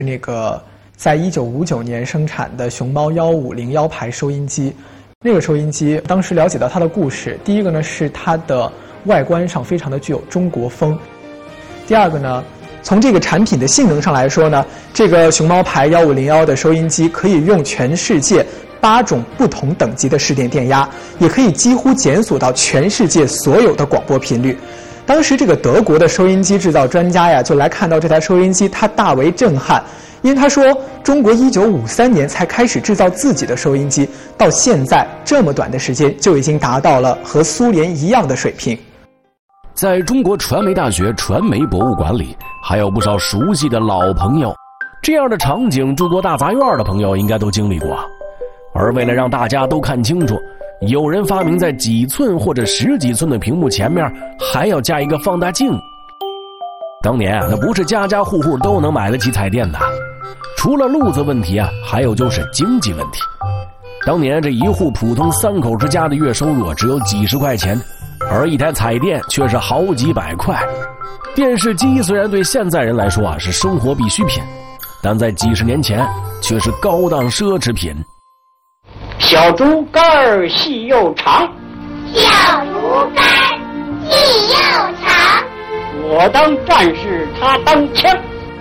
那个在1959年生产的熊猫1501牌收音机。那个收音机当时了解到它的故事，第一个呢是它的外观上非常的具有中国风，第二个呢，从这个产品的性能上来说呢，这个熊猫牌1501的收音机可以用全世界8种不同等级的市电电压，也可以几乎检索到全世界所有的广播频率。当时这个德国的收音机制造专家呀，就来看到这台收音机，他大为震撼，因为他说中国1953年才开始制造自己的收音机，到现在这么短的时间就已经达到了和苏联一样的水平。 在中国传媒大学传媒博物馆里，还有不少熟悉的老朋友，这样的场景住过大杂院的朋友应该都经历过。而为了让大家都看清楚，有人发明在几寸或者10几寸的屏幕前面还要加一个放大镜。当年那不是家家户户都能买得起彩电的，除了路子问题还有就是经济问题。当年这一户普通3口之家的月收入只有几十块钱，而一台彩电却是好几百块。电视机虽然对现在人来说是生活必需品，但在几十年前却是高档奢侈品。 小竹竿细又长， 小竹竿细又长， 我当战士，他当枪。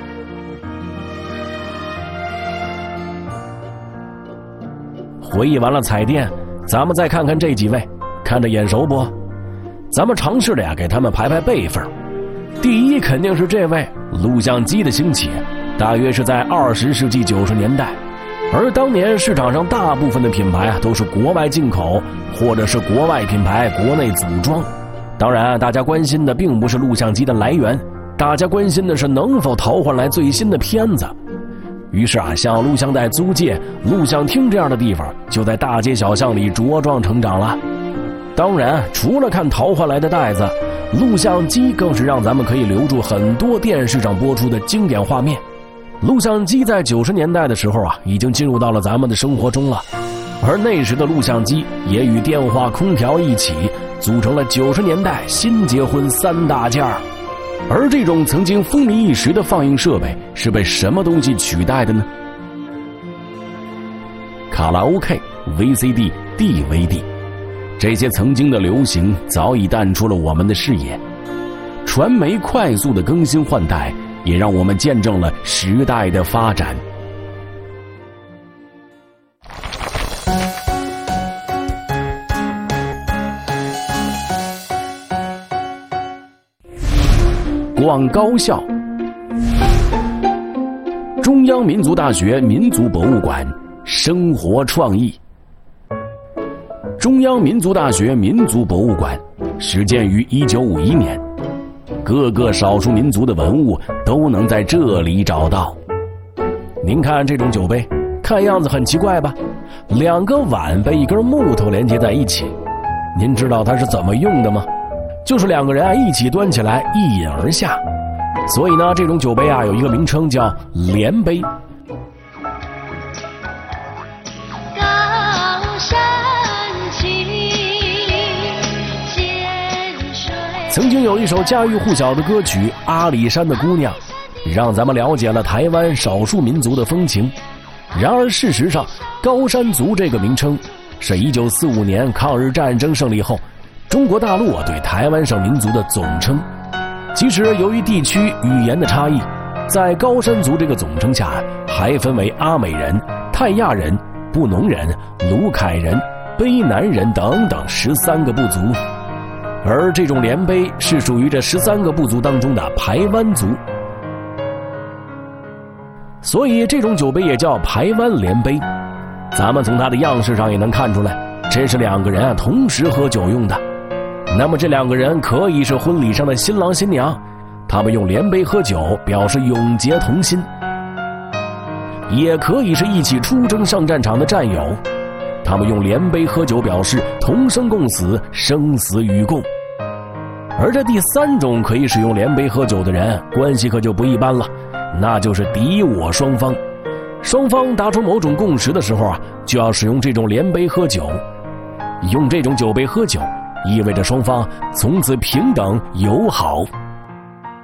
回忆完了彩电，咱们再看看这几位，看着眼熟不？咱们尝试着给他们排排辈分。第一肯定是这位。录像机的兴起大约是在20世纪90年代，而当年市场上大部分的品牌都是国外进口，或者是国外品牌国内组装。当然大家关心的并不是录像机的来源，大家关心的是能否淘换来最新的片子。于是像录像带租借、录像厅这样的地方就在大街小巷里茁壮成长了。当然除了看淘换来的带子，录像机更是让咱们可以留住很多电视上播出的经典画面。录像机在90年代的时候已经进入到了咱们的生活中了，而那时的录像机也与电话、空调一起组成了90年代新结婚3大件儿。而这种曾经风靡一时的放映设备是被什么东西取代的呢？卡拉 OK、VCD、DVD， 这些曾经的流行早已淡出了我们的视野。传媒快速的更新换代，也让我们见证了时代的发展。逛高校。中央民族大学民族博物馆生活创意。中央民族大学民族博物馆始建于1951年，各个少数民族的文物都能在这里找到。您看这种酒杯，看样子很奇怪吧？2个碗被一根木头连接在一起，您知道它是怎么用的吗？就是2个人一起端起来，一饮而下。所以呢，这种酒杯有一个名称叫连杯。曾经有一首家喻户晓的歌曲《阿里山的姑娘》，让咱们了解了台湾少数民族的风情。然而事实上，高山族这个名称是1945年抗日战争胜利后中国大陆对台湾省民族的总称。其实由于地区语言的差异，在高山族这个总称下还分为阿美人、泰雅人、布农人、鲁凯人、卑南人等等13个部族。而这种连杯是属于这13个部族当中的排湾族，所以这种酒杯也叫排湾连杯。咱们从它的样式上也能看出来，这是2个人同时喝酒用的。那么这2个人可以是婚礼上的新郎新娘，他们用连杯喝酒表示永结同心，也可以是一起出征上战场的战友，他们用连杯喝酒表示同生共死，生死与共。而这第3种可以使用连杯喝酒的人，关系可就不一般了，那就是敌我双方。双方达成某种共识的时候就要使用这种连杯喝酒。用这种酒杯喝酒，意味着双方从此平等友好。